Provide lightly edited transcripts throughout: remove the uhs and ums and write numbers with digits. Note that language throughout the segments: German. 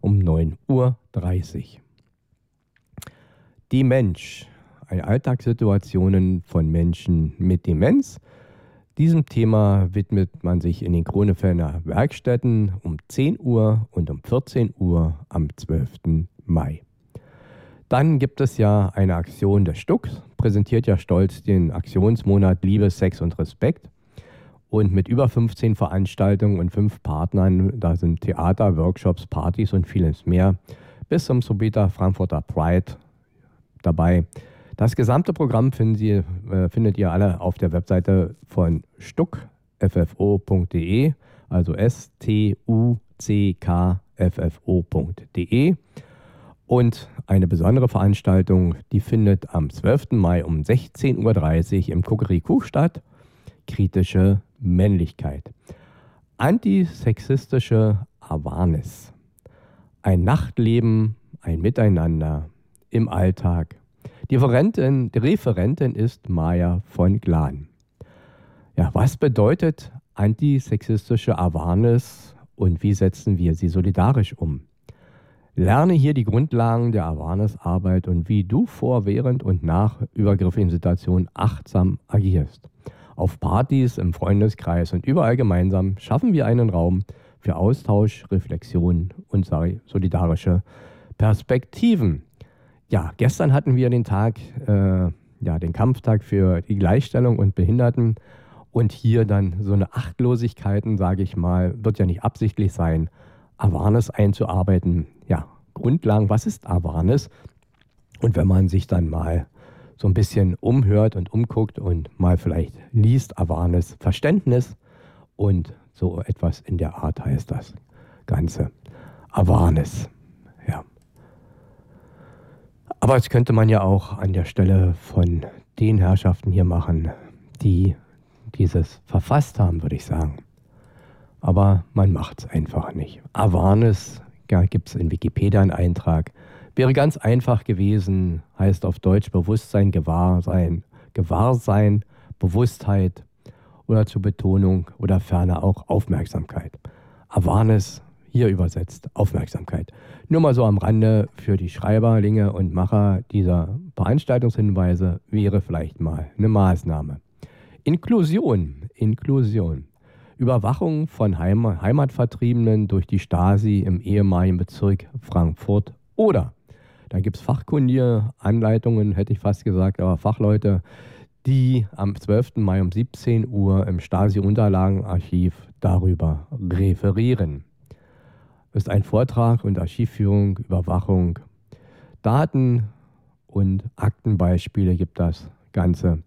um 9:30 Uhr. Die Mensch, Alltagssituationen von Menschen mit Demenz. Diesem Thema widmet man sich in den Kronefelder Werkstätten um 10 Uhr und um 14 Uhr am 12. Mai. Dann gibt es ja eine Aktion des Stucks, präsentiert ja stolz den Aktionsmonat Liebe, Sex und Respekt. Und mit über 15 Veranstaltungen und 5 Partnern, da sind Theater, Workshops, Partys und vieles mehr, bis zum Subita Frankfurter Pride dabei. Das gesamte Programm findet ihr alle auf der Webseite von stuckffo.de, also stuckffo.de. Und eine besondere Veranstaltung, die findet am 12. Mai um 16:30 Uhr im Kuckerikuch statt. Kritische Männlichkeit. Antisexistische Awareness. Ein Nachtleben, ein Miteinander im Alltag. Die Referentin ist Maja von Glan. Ja, was bedeutet antisexistische Awareness und wie setzen wir sie solidarisch um? Lerne hier die Grundlagen der Awareness-Arbeit und wie du vor, während und nach übergriffigen Situationen achtsam agierst. Auf Partys, im Freundeskreis und überall gemeinsam schaffen wir einen Raum für Austausch, Reflexion und solidarische Perspektiven. Ja, gestern hatten wir den den Kampftag für die Gleichstellung und Behinderten und hier dann so eine Achtlosigkeiten, sage ich mal, wird ja nicht absichtlich sein, Awareness einzuarbeiten. Ja, Grundlagen, was ist Awareness? Und wenn man sich dann mal so ein bisschen umhört und umguckt und mal vielleicht liest, Awareness, Verständnis und so etwas in der Art heißt das Ganze. Awareness, ja. Aber das könnte man ja auch an der Stelle von den Herrschaften hier machen, die dieses verfasst haben, würde ich sagen. Aber man macht es einfach nicht. Awareness, da gibt es in Wikipedia einen Eintrag, wäre ganz einfach gewesen, heißt auf Deutsch Bewusstsein, Gewahrsein, Bewusstheit oder zur Betonung oder ferner auch Aufmerksamkeit. Awareness, hier übersetzt Aufmerksamkeit. Nur mal so am Rande für die Schreiberlinge und Macher dieser Veranstaltungshinweise wäre vielleicht mal eine Maßnahme. Inklusion. Überwachung von Heimatvertriebenen durch die Stasi im ehemaligen Bezirk Frankfurt oder. Da gibt es fachkundige Anleitungen, hätte ich fast gesagt, aber Fachleute, die am 12. Mai um 17 Uhr im Stasi-Unterlagenarchiv darüber referieren. Ist ein Vortrag und Archivführung, Überwachung, Daten und Aktenbeispiele gibt das Ganze.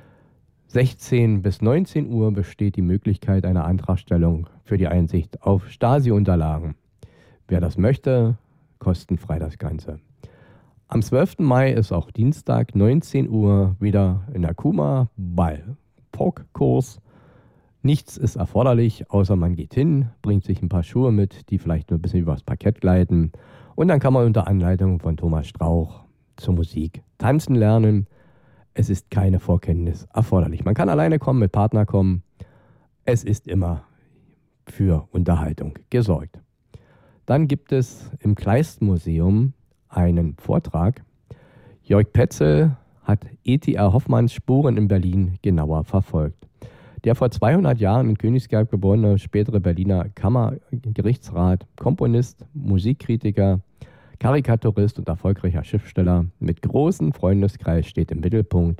16 bis 19 Uhr besteht die Möglichkeit einer Antragstellung für die Einsicht auf Stasi-Unterlagen. Wer das möchte, kostenfrei das Ganze. Am 12. Mai ist auch Dienstag, 19 Uhr, wieder in der Kuma bei POC-Kurs. Nichts ist erforderlich, außer man geht hin, bringt sich ein paar Schuhe mit, die vielleicht nur ein bisschen übers Parkett gleiten. Und dann kann man unter Anleitung von Thomas Strauch zur Musik tanzen lernen. Es ist keine Vorkenntnis erforderlich. Man kann alleine kommen, mit Partner kommen. Es ist immer für Unterhaltung gesorgt. Dann gibt es im Kleist-Museum einen Vortrag. Jörg Petzel hat E.T.R. Hoffmanns Spuren in Berlin genauer verfolgt. Der vor 200 Jahren in Königsberg geborene spätere Berliner Kammergerichtsrat, Komponist, Musikkritiker, Karikaturist und erfolgreicher Schriftsteller mit großem Freundeskreis steht im Mittelpunkt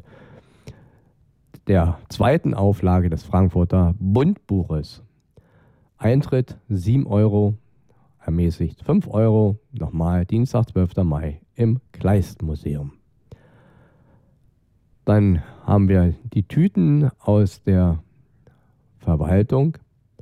der zweiten Auflage des Frankfurter Bundbuches. Eintritt 7 Euro, ermäßigt 5 Euro, nochmal Dienstag, 12. Mai im Kleist-Museum. Dann haben wir die Tüten aus der Verwaltung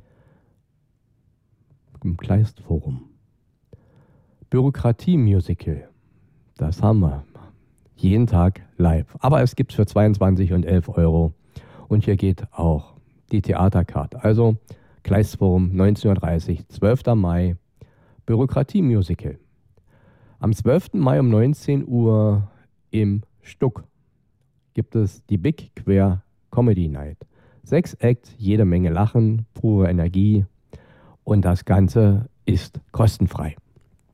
im Kleist-Forum. Bürokratie-Musical, das haben wir jeden Tag live. Aber es gibt es für 22 und 11 Euro. Und hier geht auch die Theaterkarte. Also Kleist-Forum 19:30 Uhr, 12. Mai, Bürokratie-Musical. Am 12. Mai um 19 Uhr im Stuck gibt es die Big Queer Comedy Night. 6 Acts, jede Menge Lachen, pure Energie und das Ganze ist kostenfrei.